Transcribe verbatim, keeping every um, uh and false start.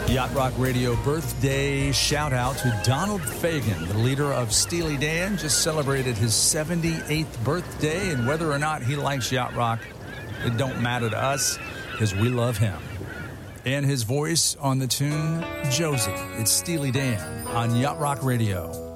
Yacht Rock Radio birthday shout out to Donald Fagen, the leader of Steely Dan, just celebrated his seventy-eighth birthday, and whether or not he likes Yacht Rock, it don't matter to us because we love him. And his voice on the tune, Josie. It's Steely Dan on Yacht Rock Radio.